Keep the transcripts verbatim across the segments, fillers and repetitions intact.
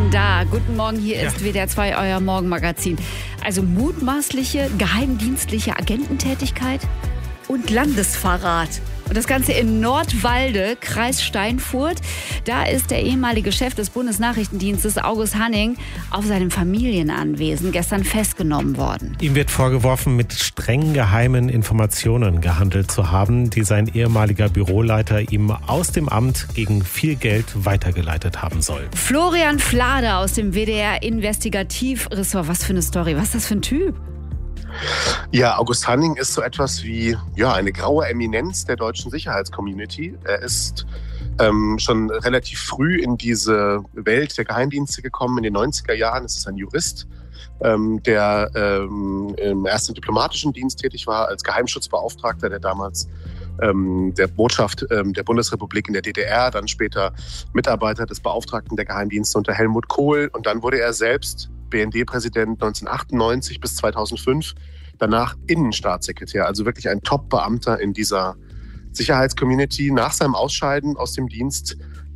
denn da? Guten Morgen, hier ist Ja. W D R zwei, euer Morgenmagazin. Also mutmaßliche geheimdienstliche Agententätigkeit und Landesverrat. Und das Ganze in Nordwalde, Kreis Steinfurt. Da ist der ehemalige Chef des Bundesnachrichtendienstes, August Hanning, auf seinem Familienanwesen gestern festgenommen worden. Ihm wird vorgeworfen, mit streng geheimen Informationen gehandelt zu haben, die sein ehemaliger Büroleiter ihm aus dem Amt gegen viel Geld weitergeleitet haben soll. Florian Flader aus dem W D R-Investigativressort. Was für eine Story, was ist das für ein Typ? Ja, August Hanning ist so etwas wie ja, eine graue Eminenz der deutschen Sicherheitscommunity. Er ist ähm, schon relativ früh in diese Welt der Geheimdienste gekommen. In den neunziger Jahren ist es ein Jurist, ähm, der ähm, im ersten diplomatischen Dienst tätig war, als Geheimschutzbeauftragter, der damals ähm, der Botschaft ähm, der Bundesrepublik in der D D R, dann später Mitarbeiter des Beauftragten der Geheimdienste unter Helmut Kohl. Und dann wurde er selbst B N D-Präsident neunzehnhundertachtundneunzig bis zweitausendfünf, danach Innenstaatssekretär, also wirklich ein Top-Beamter in dieser Sicherheitscommunity. Nach seinem Ausscheiden aus dem Dienst,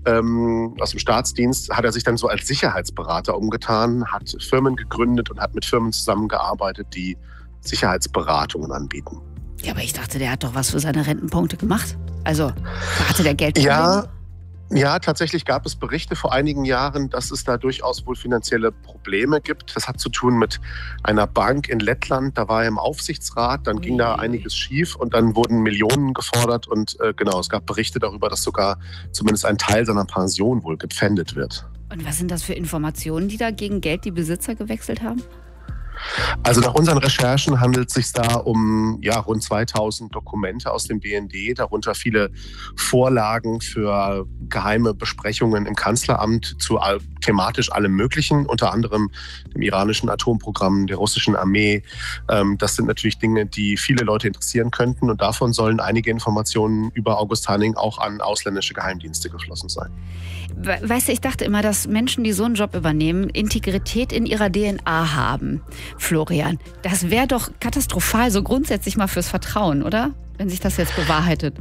ähm, aus dem Staatsdienst, hat er sich dann so als Sicherheitsberater umgetan, hat Firmen gegründet und hat mit Firmen zusammengearbeitet, die Sicherheitsberatungen anbieten. Ja, aber ich dachte, der hat doch was für seine Rentenpunkte gemacht. Also, hatte der Geld? Ja, ja, tatsächlich gab es Berichte vor einigen Jahren, dass es da durchaus wohl finanzielle Probleme gibt. Das hat zu tun mit einer Bank in Lettland. Da war er im Aufsichtsrat, dann ging da einiges schief und dann wurden Millionen gefordert. Und äh, genau, es gab Berichte darüber, dass sogar zumindest ein Teil seiner Pension wohl gepfändet wird. Und was sind das für Informationen, die da gegen Geld die Besitzer gewechselt haben? Also nach unseren Recherchen handelt es sich da um ja, rund zweitausend Dokumente aus dem B N D, darunter viele Vorlagen für geheime Besprechungen im Kanzleramt zu all, thematisch allem Möglichen, unter anderem dem iranischen Atomprogramm, der russischen Armee. Ähm, das sind natürlich Dinge, die viele Leute interessieren könnten und davon sollen einige Informationen über August Hanning auch an ausländische Geheimdienste geflossen sein. Weißt du, ich dachte immer, dass Menschen, die so einen Job übernehmen, Integrität in ihrer D N A haben. Florian, das wäre doch katastrophal, so grundsätzlich mal fürs Vertrauen, oder? Wenn sich das jetzt bewahrheitet.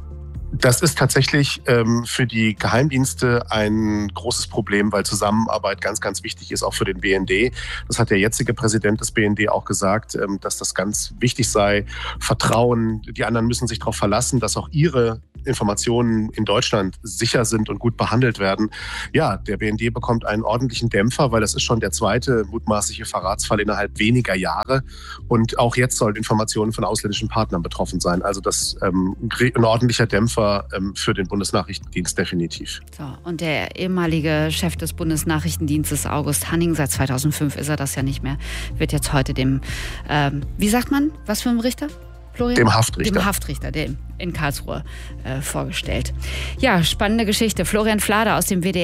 Das ist tatsächlich ähm, für die Geheimdienste ein großes Problem, weil Zusammenarbeit ganz, ganz wichtig ist, auch für den B N D. Das hat der jetzige Präsident des B N D auch gesagt, ähm, dass das ganz wichtig sei. Vertrauen, die anderen müssen sich darauf verlassen, dass auch ihre Informationen in Deutschland sicher sind und gut behandelt werden. Ja, der B N D bekommt einen ordentlichen Dämpfer, weil das ist schon der zweite mutmaßliche Verratsfall innerhalb weniger Jahre. Und auch jetzt sollen Informationen von ausländischen Partnern betroffen sein. Also das ähm, ein ordentlicher Dämpfer ähm, für den Bundesnachrichtendienst definitiv. So, und der ehemalige Chef des Bundesnachrichtendienstes, August Hanning, seit zweitausendfünf ist er das ja nicht mehr, wird jetzt heute dem, ähm, wie sagt man, was für ein Richter? Florian? Dem Haftrichter. Dem Haftrichter, dem in Karlsruhe äh, vorgestellt. Ja, spannende Geschichte. Florian Flader aus dem W D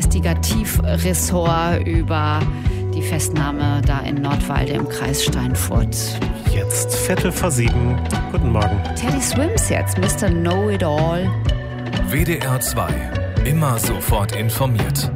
R-Investigativressort über die Festnahme da in Nordwalde im Kreis Steinfurt. Jetzt Viertel vor sieben. Guten Morgen. Teddy Swims jetzt, Mister Know-It-All. W D R zwei. Immer sofort informiert.